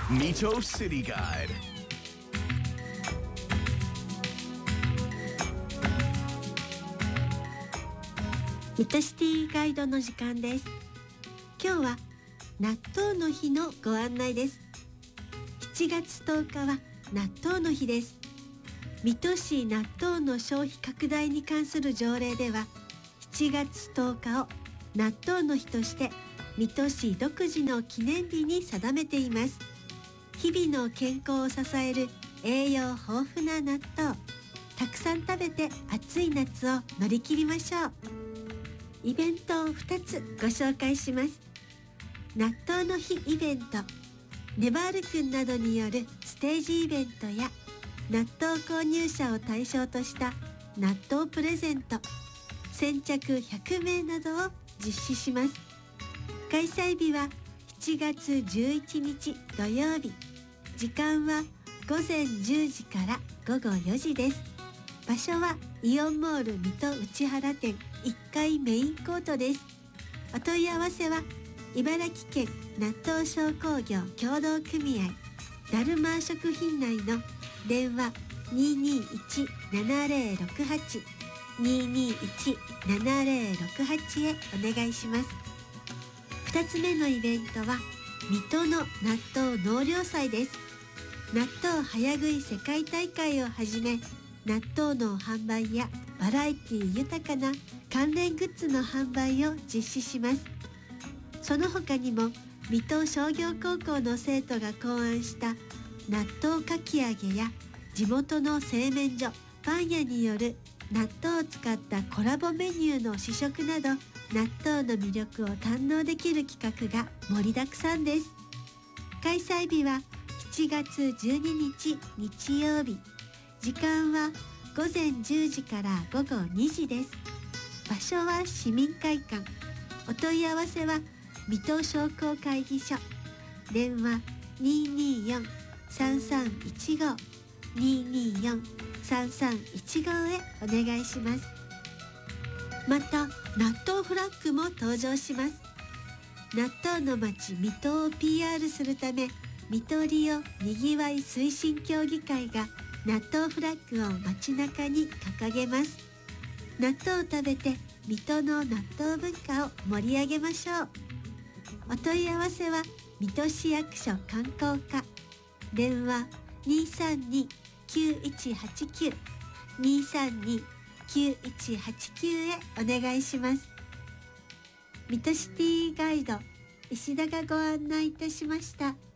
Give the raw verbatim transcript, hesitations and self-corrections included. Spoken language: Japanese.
水戸 City Guide。 水戸シティガイドの時間です。今日は納豆の日のご案内です。しちがつとおかは納豆の日です。水戸市納豆の消費拡大に関する条例では、しちがつとおかを納豆の日として水戸市独自の記念日に定めています。日々の健康を支える栄養豊富な納豆、たくさん食べて暑い夏を乗り切りましょう。イベントをふたつご紹介します。納豆の日イベント、ネバールくんなどによるステージイベントや、納豆購入者を対象とした納豆プレゼント、先着ひゃくめいなどを実施します。開催日はしちがつじゅういちにち土曜日、時間はごぜんじゅうじからごごよじです。場所はイオンモール水戸内原店いっかいメインコートです。お問い合わせは茨城県納豆商工業協同組合ダルマー食品内の電話 にーにーいち ななぜろろくはち にーにーいち ななぜろろくはち へお願いします。ふたつめのイベントは水戸の納豆納涼祭です。納豆早食い世界大会をはじめ、納豆の販売やバラエティ豊かな関連グッズの販売を実施します。その他にも水戸商業高校の生徒が考案した納豆かき揚げや、地元の製麺所パン屋による納豆を使ったコラボメニューの試食など、納豆の魅力を堪能できる企画が盛りだくさんです。開催日はしちがつじゅうににち日曜日、時間はごぜんじゅうじからごごにじです。場所は市民会館。お問い合わせは水戸商工会議所、電話 にーにーよん さんさんいちご にーにーよん さんさんいちご へお願いします。また納豆フラッグも登場します。納豆の町水戸を ピーアール するため、水戸リオにぎわい推進協議会が納豆フラッグを街中に掲げます。納豆を食べて水戸の納豆文化を盛り上げましょう。お問い合わせは水戸市役所観光課、電話 にーさんに きゅういちはちきゅう にーさんに きゅういちはちきゅう へお願いします。水戸シティガイド石田がご案内いたしました。